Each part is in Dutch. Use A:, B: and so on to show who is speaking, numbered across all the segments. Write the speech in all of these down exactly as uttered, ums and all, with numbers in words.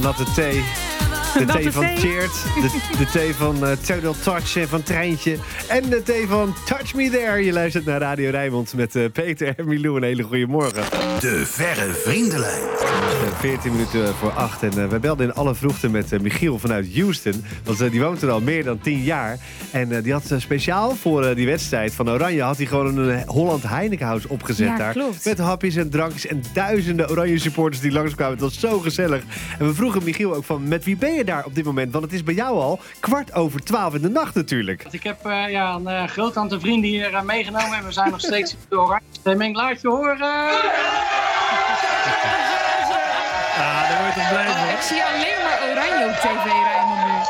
A: Natte thee. De thee van Tjeerd, de, de thee van uh, Total Touch en van Treintje. En de thee van Touch Me There. Je luistert naar Radio Rijnmond met uh, Peter en Milou. Een hele goede morgen.
B: De Verre Vriendenlijn.
A: veertien minuten voor acht. En uh, wij belden in alle vroegte met uh, Michiel vanuit Houston. Want uh, die woont er al meer dan tien jaar. En uh, die had uh, speciaal voor uh, die wedstrijd van Oranje... had hij gewoon een Holland Heinekenhuis opgezet
C: ja,
A: daar.
C: Klopt.
A: Met hapjes en drankjes en duizenden Oranje supporters die langskwamen. Het was zo gezellig. En we vroegen Michiel ook van, met wie ben je daar op dit moment? Want het is bij jou al kwart over twaalf in de nacht natuurlijk.
D: Ik heb uh, ja, een uh, groot aantal vrienden hier uh, meegenomen en we zijn nog steeds in de Oranje stemming. Laat je horen!
A: Ah, daar word je toch blij van.
C: Oh, ik zie alleen maar Oranje op tv rijden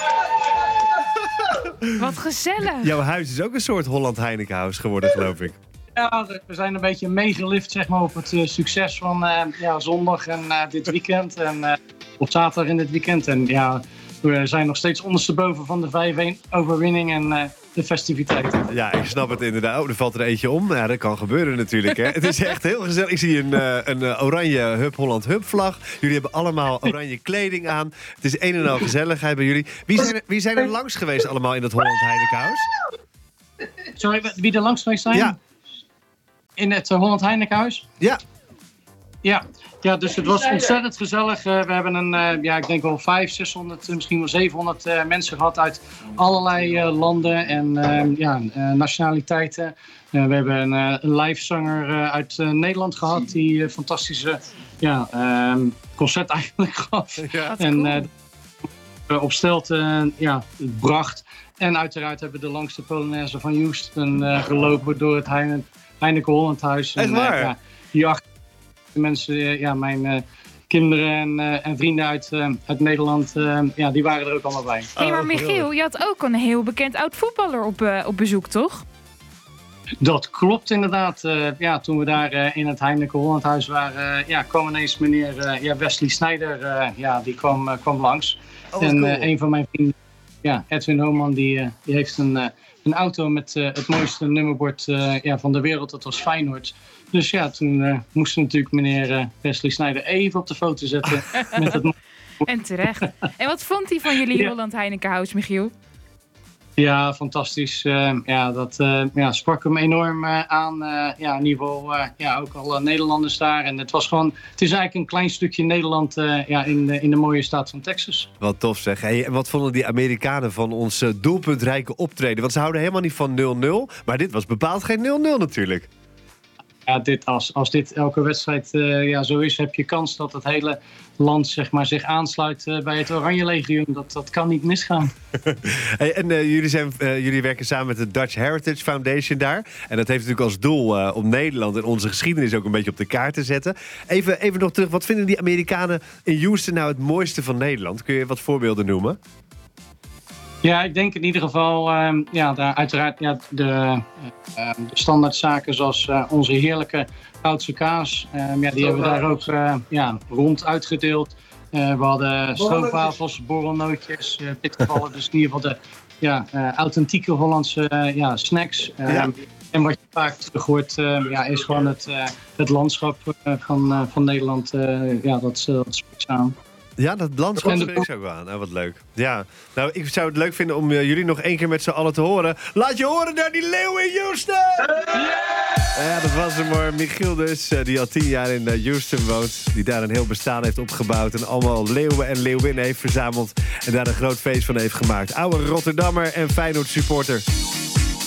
C: nu. Wat gezellig.
A: Jouw huis is ook een soort Holland Heinekenhuis geworden, geloof ik.
D: Ja, we zijn een beetje meegelift zeg maar, op het uh, succes van uh, ja, zondag en uh, dit weekend. En uh, op zaterdag in dit weekend. En ja, we zijn nog steeds ondersteboven van de vijf-een overwinning en uh, de festiviteiten.
A: Ja, ik snap het inderdaad. Oh, er valt er eentje om. Ja, dat kan gebeuren natuurlijk. Hè. Het is echt heel gezellig. Ik zie een, uh, een uh, oranje Hub Holland Hub vlag. Jullie hebben allemaal oranje kleding aan. Het is een en al gezelligheid bij jullie. Wie zijn er, wie zijn er langs geweest allemaal in het Holland Heinekenhuis?
D: Sorry, wie er langs geweest zijn?
A: Ja.
D: In het uh, Holland Heinekenhuis?
A: Ja.
D: Ja. Ja, dus het was ontzettend gezellig. Uh, we hebben een, uh, ja, ik denk wel vijfhonderd, zeshonderd, misschien wel zevenhonderd uh, mensen gehad uit allerlei uh, landen en uh, ja, uh, nationaliteiten. Uh, we hebben een, uh, een live zanger uh, uit uh, Nederland gehad die uh, fantastische ja, uh, concert eigenlijk gaf.
A: Ja,
D: en uh, op stelte uh, ja, bracht. En uiteraard hebben we de langste Polonaise van Houston uh, gelopen door het Heine, Heineken Holland Huis.
A: Echt waar?
D: Uh, ja, hierachter mensen, ja, mijn uh, kinderen en, uh, en vrienden uit, uh, uit Nederland, uh, ja, die waren er ook allemaal bij.
C: Hé, hey, maar Michiel, je had ook een heel bekend oud voetballer op, uh, op bezoek, toch?
D: Dat klopt inderdaad. Uh, ja, toen we daar uh, in het Heineken Holland Huis waren, uh, ja, kwam ineens meneer uh, ja, Wesley Sneijder, uh, ja, die kwam, uh, kwam langs.
A: Oh,
D: en
A: cool.
D: uh, een van mijn vrienden, ja, Edwin Homan, die, uh, die heeft een, uh, een auto met uh, het mooiste nummerbord uh, ja, van de wereld. Dat was Feyenoord. Dus ja, toen uh, moesten natuurlijk meneer uh, Wesley Sneijder even op de foto zetten. met het...
C: En terecht. En wat vond hij van jullie
D: Ja.
C: Holland Heinekenhuis, Michiel?
D: Ja, fantastisch. Uh, ja, dat uh, ja, sprak hem enorm uh, aan. Uh, ja, in ieder geval uh, ja, ook al uh, Nederlanders daar. En het was gewoon, het is eigenlijk een klein stukje Nederland uh, ja, in, de, in de mooie staat van Texas.
A: Wat tof zeg. Hey, en wat vonden die Amerikanen van ons uh, doelpuntrijke optreden? Want ze houden helemaal niet van nul nul. Maar dit was bepaald geen nul nul natuurlijk.
D: Ja, dit, als, als dit elke wedstrijd uh, ja, zo is, heb je kans dat het hele land zeg maar, zich aansluit uh, bij het Oranje Legioen. Dat, dat kan niet misgaan.
A: Hey, en uh, jullie, zijn, uh, jullie werken samen met de Dutch Heritage Foundation daar. En dat heeft natuurlijk als doel uh, om Nederland en onze geschiedenis ook een beetje op de kaart te zetten. Even, even nog terug, wat vinden die Amerikanen in Houston nou het mooiste van Nederland? Kun je wat voorbeelden noemen?
D: Ja, ik denk in ieder geval, uh, ja, daar uiteraard ja, de, uh, de standaardzaken zoals uh, onze heerlijke Goudse kaas. Uh, ja, die hebben we daar ook uh, ja, rond uitgedeeld. Uh, we hadden stroopwafels, borrelnootjes, uh, pitgevallen. Dus in ieder geval de ja, uh, authentieke Hollandse uh, ja, snacks. Uh,
A: Ja.
D: En wat je vaak terug hoort, uh, ja, is gewoon het, uh, het landschap uh, van, uh, van Nederland. Uh, ja, dat, dat spreekt aan.
A: Ja, dat landschap
D: En de-
A: spreekt ook aan. Nou, wat leuk. Ja, nou, ik zou het leuk vinden om uh, jullie nog één keer met z'n allen te horen. Laat je horen naar die leeuw in Houston! Ja, dat was hem hoor. Michiel dus, uh, die al tien jaar in uh, Houston woont. Die daar een heel bestaan heeft opgebouwd. En allemaal leeuwen en leeuwinnen heeft verzameld. En daar een groot feest van heeft gemaakt. Oude Rotterdammer en Feyenoord supporter.